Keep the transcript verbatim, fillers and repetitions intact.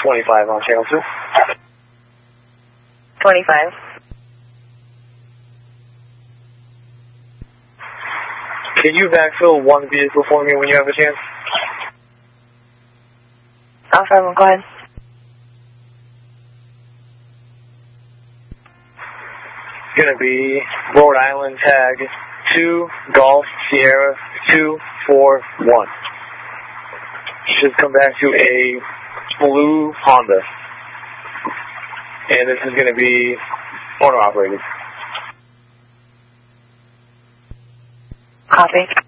twenty-five on channel two. twenty-five. Can you backfill one vehicle for me when you have a chance? Alpha one, go ahead. It's going to be Rhode Island tag two Golf Sierra two four one. Should come back to a blue Honda. And this is going to be owner operated. Copy.